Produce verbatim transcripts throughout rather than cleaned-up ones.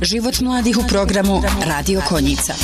Život mladih u programu Radio Konjica.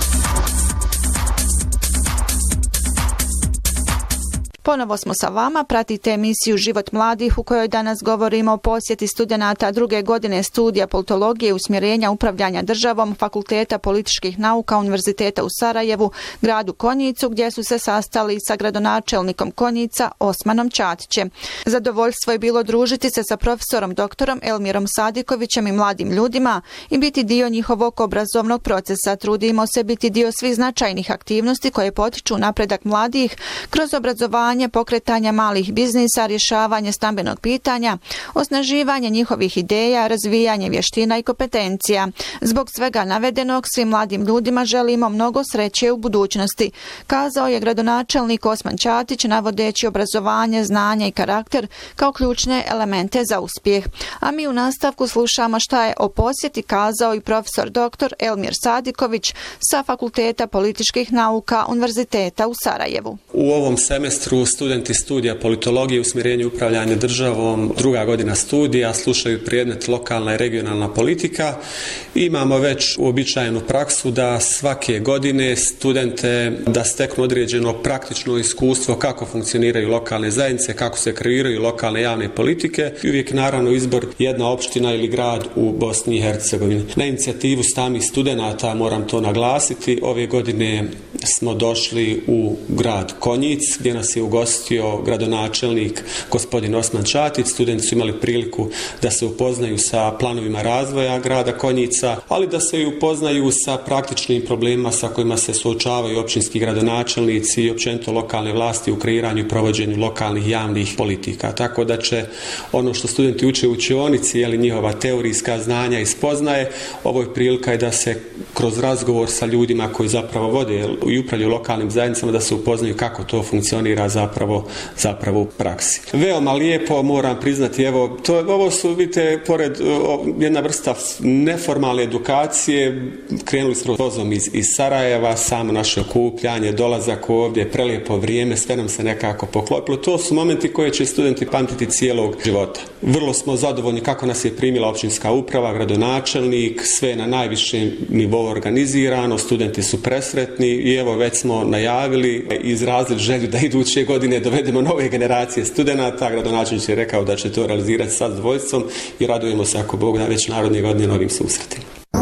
Ponovo smo sa vama, pratite emisiju Život mladih u kojoj danas govorimo o posjeti studenata druge godine studija politologije i usmjerenja upravljanja državom Fakulteta političkih nauka Univerziteta u Sarajevu, gradu Konjicu, gdje su se sastali sa gradonačelnikom Konjica Osmanom Ćatićem. Zadovoljstvo je bilo družiti se sa profesorom doktorom Elmirom Sadikovićem i mladim ljudima i biti dio njihovog obrazovnog procesa. Trudimo se biti dio svih značajnih aktivnosti koje potiču napredak mladih kroz obrazovanje, pokretanja malih biznisa, rješavanje stambenog pitanja, osnaživanje njihovih ideja, razvijanje vještina i kompetencija. Zbog svega navedenog svim mladim ljudima želimo mnogo sreće u budućnosti, kazao je gradonačelnik Osman Ćatić navodeći obrazovanje, znanja i karakter kao ključne elemente za uspjeh. A mi u nastavku slušamo šta je o posjeti kazao i profesor doktor Elmir Sadiković sa Fakulteta političkih nauka Univerziteta u Sarajevu. U ovom semestru studenti studija politologije i usmjerenja upravljanja državom, druga godina studija, slušaju predmet lokalna i regionalna politika. Imamo već uobičajenu praksu da svake godine studente da steknu određeno praktično iskustvo kako funkcioniraju lokalne zajednice, kako se kreiraju lokalne javne politike i uvijek naravno izbor jedna opština ili grad u Bosni i Hercegovini. Na inicijativu samih studenata, moram to naglasiti, ove godine smo došli u grad Konjic gdje nas je ugostio gradonačelnik gospodin Osman Ćatić. Studenti su imali priliku da se upoznaju sa planovima razvoja grada Konjica, ali da se i upoznaju sa praktičnim problemima sa kojima se suočavaju općinski gradonačelnici i općenito lokalne vlasti u kreiranju i provođenju lokalnih javnih politika. Tako da će ono što studenti uče u učionici, jeli njihova teorijska znanja i spoznaje, ovo je prilika i da se kroz razgovor sa ljudima koji zapravo vode i upravljaju lokalnim zajednicama da se upoznaju kako to funkcionira zapravo, zapravo u praksi. Veoma lijepo, moram priznati, evo, to, ovo su, vidite, pored o, jedna vrsta neformalne edukacije, krenuli smo vozom iz, iz Sarajeva, samo naše okupljanje, dolazak ovdje, prelijepo vrijeme, sve nam se nekako poklopilo. To su momenti koje će studenti pamtiti cijelog života. Vrlo smo zadovoljni kako nas je primila općinska uprava, gradonačelnik, sve na najvišem nivou organizirano, studenti su presretni i evo već smo najavili, izrazili želju da iduće godine dovedemo nove generacije studenata. Gradonačelnik je rekao da će to realizirati sa zadovoljstvom i radujemo se ako Bog da već naredne godine novim susretima.